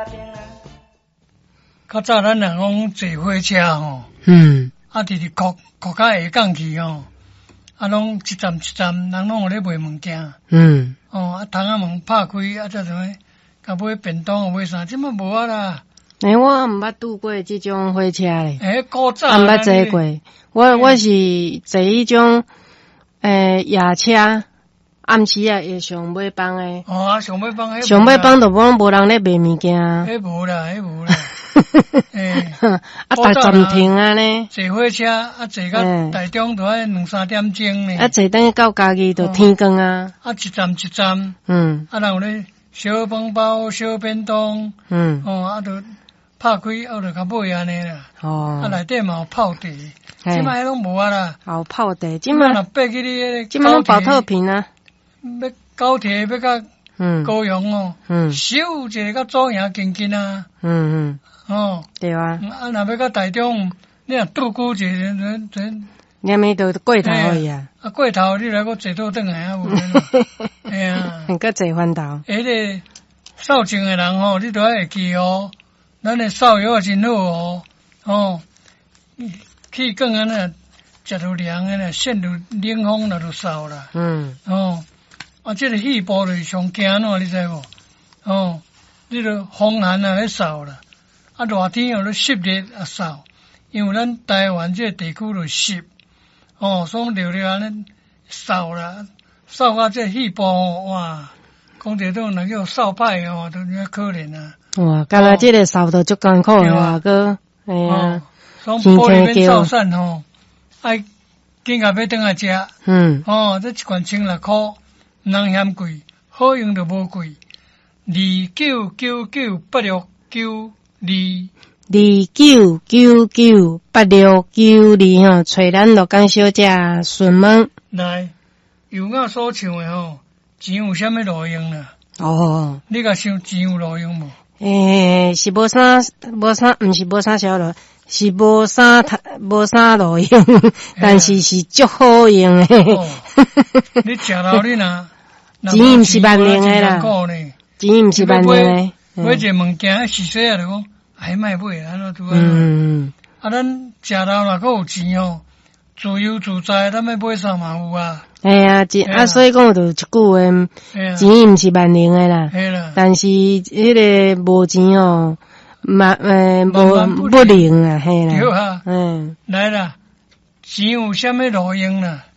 较早咱人讲坐火车吼，直国较下港去吼，拢一站一站，人拢有咧卖物件，窗仔门拍开，才什么，甲买便当，买啥，即摆无啊啦。 我毋捌拄过即种火车咧， 古早毋捌坐过。我是坐迄种夜车，暗时会上尾班诶。 上尾班， 上尾班就无人咧卖物件。 迄无啦。 逐站停啊呢。 坐火车坐到台中都爱2-3点钟呢。 坐等到家己就天光啊。 一站一站。人有咧小饭包、小便当。就拍开，就甲买安尼啦。内底嘛有泡茶，即摆拢无啊啦。 有泡茶，即摆若爬去你即摆拢保特瓶啊。 要高铁要到高雄咻一个到左营近啊。 对啊。 若要到台中，你若拄久一连咪就过头去啊。 过头你来个坐倒转来啊，有很个坐翻头。 迄个扫净的人吼，你都爱会记哦。咱的扫药也真好气管安尼食着凉的呢，扇着冷风那就扫啦。这个肺部就是上惊喏，你知无？你着风寒啊咧扫啦，热天哦咧湿热啊扫，因为咱台湾这个地区就湿，所以热安尼扫啦，扫到这肺部哇，讲这种若叫扫歹都真可怜啊。 哇，敢若这个扫都足艰苦啊，哥，哎呀， 所以玻璃面扫散爱紧甲要转来食。这一罐1,600块，毋通嫌贵，好用就无贵。 299982，29998692找咱罗江小姐询问。 来，油雅所唱的钱有啥物路用啦？你甲想钱有路用无？ 是无啥，毋是无啥小路，是无啥路用，但是是足好用诶。 你食老你若钱毋是万能诶啦，钱毋是万能诶。 买一个物件，细细啊就讲，莫买，安怎拄咱食老若阁有钱自由自在，咱要买啥嘛有啊。 所以讲就一句话，钱毋是万能诶啦，但是迄个无钱不灵啊，嘿啦。 对啊，来啦，钱有啥物路用啦？